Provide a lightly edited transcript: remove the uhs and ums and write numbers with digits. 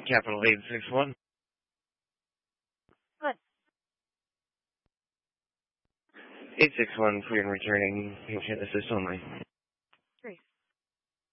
Capital 861. What? 861 for your returning patient assist only.